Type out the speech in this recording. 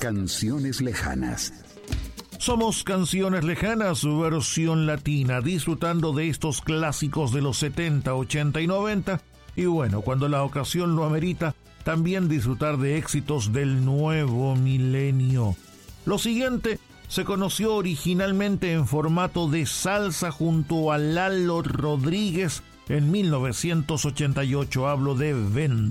Canciones lejanas. Somos Canciones Lejanas, su versión latina, disfrutando de estos clásicos de los 70, 80 y 90. Y bueno, cuando la ocasión lo amerita, también disfrutar de éxitos del nuevo milenio. Lo siguiente se conoció originalmente en formato de salsa junto a Lalo Rodríguez en 1988. Hablo de Ven.